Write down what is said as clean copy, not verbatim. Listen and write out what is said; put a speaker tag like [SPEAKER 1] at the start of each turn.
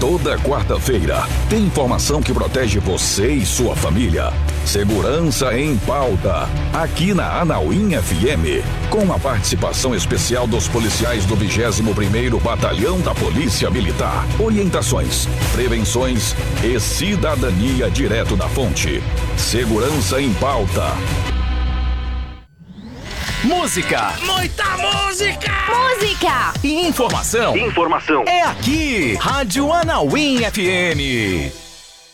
[SPEAKER 1] Toda quarta-feira tem informação que protege você e sua família. Segurança em Pauta, aqui na Anauim FM, com a participação especial dos policiais do 21º Batalhão da Polícia Militar. Orientações, prevenções e cidadania direto da fonte. Segurança em Pauta.
[SPEAKER 2] Música, muita música! Música! E informação. É aqui, Rádio Anauim FM.